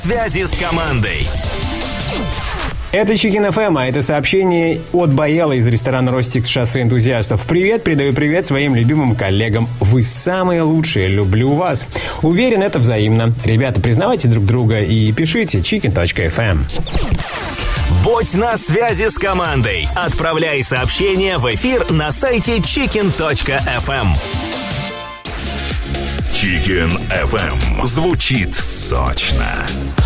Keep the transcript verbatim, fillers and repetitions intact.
Связи с командой. Это Chicken эф эм, а это сообщение от Баела из ресторана «Ростикс» шоссе энтузиастов. Привет, передаю привет своим любимым коллегам. Вы самые лучшие, люблю вас. Уверен, это взаимно. Ребята, признавайте друг друга и пишите chicken точка эф эм. Будь на связи с командой. Отправляй сообщения в эфир на сайте chicken точка эф эм. Chicken эф эм звучит сочно.